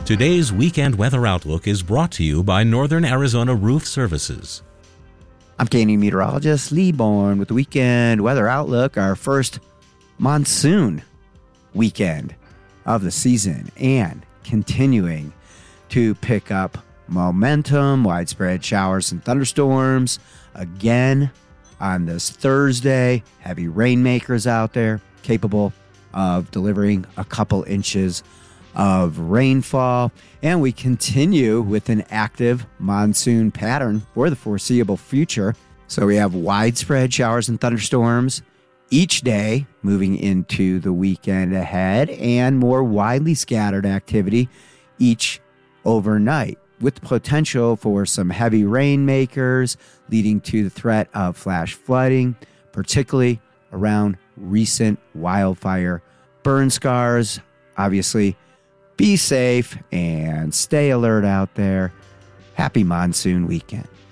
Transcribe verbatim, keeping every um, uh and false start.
Today's weekend weather outlook is brought to you by Northern Arizona Roof Services. I'm Canadian meteorologist Lee Bourne with the weekend weather outlook, our first monsoon weekend of the season, and continuing to pick up momentum, widespread showers and thunderstorms again on this Thursday. Heavy rainmakers out there capable of delivering a couple inches of rainfall, and we continue with an active monsoon pattern for the foreseeable future. So we have widespread showers and thunderstorms each day moving into the weekend ahead, and more widely scattered activity each overnight, with potential for some heavy rainmakers leading to the threat of flash flooding, particularly around recent wildfire burn scars. Obviously, be safe and stay alert out there. Happy monsoon weekend.